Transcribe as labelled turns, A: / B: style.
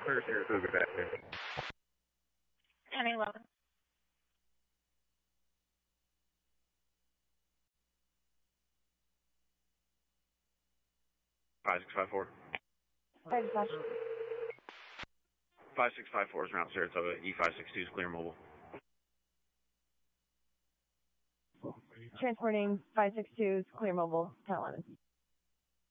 A: clear Saratoga back there.
B: 1011.
A: 5654. 5654 is around Saratoga. E562 is clear mobile.
C: Transporting 562 is clear mobile, 1011.